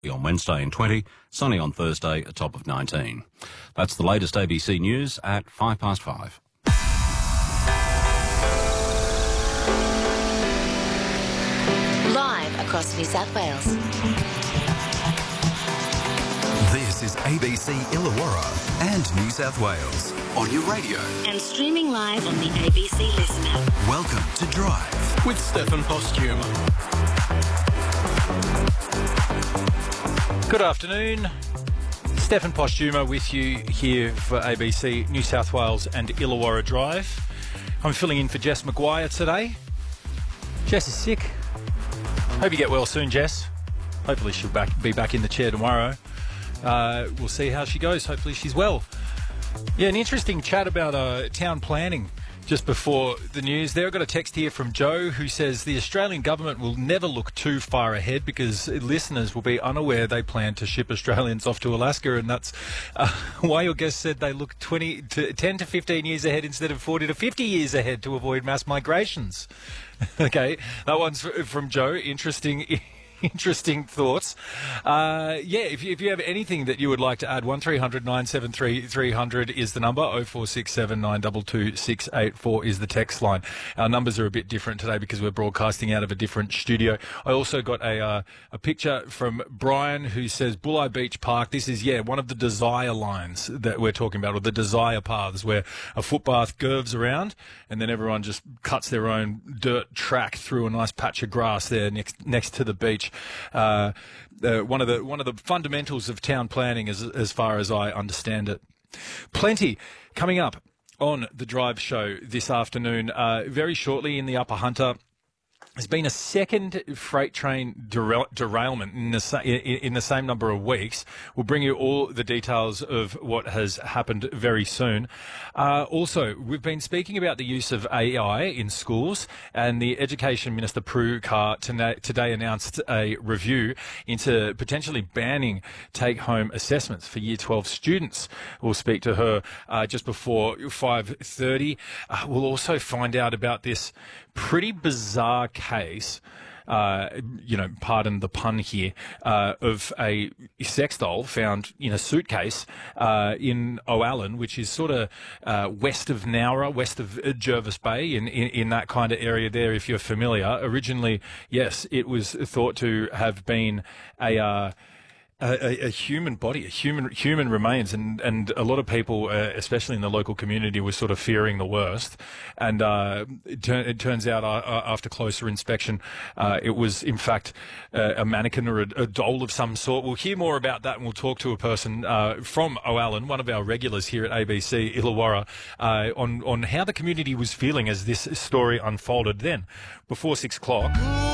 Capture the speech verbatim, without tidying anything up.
On Wednesday and twenty, sunny on Thursday, a top of nineteen. That's the latest A B C News at five past five. Live across New South Wales. This is A B C Illawarra and New South Wales on your radio. And streaming live on the A B C Listen app. Welcome to Drive with Stefan Postuma. Good afternoon. Stefan Postuma with you here for A B C New South Wales and Illawarra Drive. I'm filling in for Jess Maguire today. Jess is sick. Hope you get well soon, Jess. Hopefully she'll back, be back in the chair tomorrow. Uh, we'll see how she goes. Hopefully she's well. Yeah, an interesting chat about uh, town planning just before the news there. I've got a text here from Joe who says the Australian government will never look too far ahead because listeners will be unaware they plan to ship Australians off to Alaska, and that's uh, why your guest said they look twenty to ten to fifteen years ahead instead of forty to fifty years ahead to avoid mass migrations. Okay, that one's from Joe. Interesting. Interesting thoughts. Uh, yeah, if you, if you have anything that you would like to add, one three hundred nine seven three three hundred is the number. oh four six seven nine two two six eight four is the text line. Our numbers are a bit different today because we're broadcasting out of a different studio. I also got a uh, a picture from Brian who says Bulli Beach Park. This is, yeah, one of the desire lines that we're talking about, or the desire paths where a footpath curves around and then everyone just cuts their own dirt track through a nice patch of grass there next next to the beach. Uh, uh, one of the one of the fundamentals of town planning, as as far as I understand it. Plenty coming up on the Drive Show this afternoon. Uh, very shortly in the Upper Hunter, there's been a second freight train derail- derailment in the, sa- in the same number of weeks. We'll bring you all the details of what has happened very soon. Uh, also, we've been speaking about the use of A I in schools, and the Education Minister, Prue Car, today announced a review into potentially banning take-home assessments for Year twelve students. We'll speak to her uh, just before five thirty. Uh, we'll also find out about this pretty bizarre case, uh, you know, pardon the pun here, uh, of a sex doll found in a suitcase uh, in O'Allen, which is sort of uh, west of Nowra, west of Jervis Bay, in, in, in that kind of area there, if you're familiar. Originally, yes, it was thought to have been a... Uh, A, a human body, a human human remains, and, and a lot of people, uh, especially in the local community, were sort of fearing the worst. And uh, it, tur- it turns out, uh, after closer inspection, uh, it was in fact uh, a mannequin or a, a doll of some sort. We'll hear more about that, and we'll talk to a person uh, from O'Allen, one of our regulars here at A B C Illawarra, uh, on on how the community was feeling as this story unfolded. Then, before six o'clock.